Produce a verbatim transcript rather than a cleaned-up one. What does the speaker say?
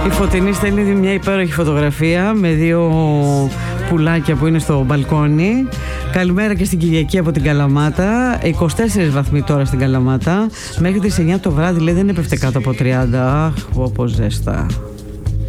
Η Φωτεινή στέλνει μια υπέροχη φωτογραφία με δύο πουλάκια που είναι στο μπαλκόνι. Καλημέρα και στην Κυριακή από την Καλαμάτα. είκοσι τέσσερις βαθμοί τώρα στην Καλαμάτα. Μέχρι τις εννιά το βράδυ λέει δεν έπεφτε κάτω από τριάντα. Αχ, όπως ζέστα.